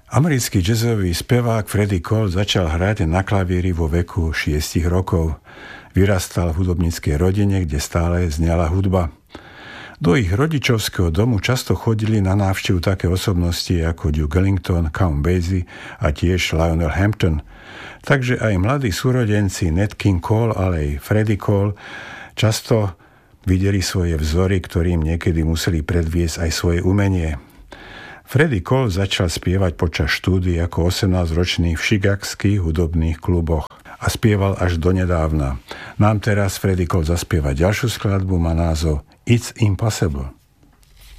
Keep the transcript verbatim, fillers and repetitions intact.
Americký jazzový spevák Freddie Cole začal hrať na klavíri vo veku šiestich rokov. Vyrastal v hudobníckej rodine, kde stále znela hudba. Do ich rodičovského domu často chodili na návštevu také osobnosti ako Duke Ellington, Count Basie a tiež Lionel Hampton. Takže aj mladí súrodenci Nat King Cole, ale aj Freddie Cole často videli svoje vzory, ktorým niekedy museli predviesť aj svoje umenie. Freddie Cole začal spievať počas štúdií ako osemnásťročný v chicagských hudobných kluboch a spieval až donedávna. Nám teraz Freddie Cole zaspieva ďalšiu skladbu, má názov It's Impossible.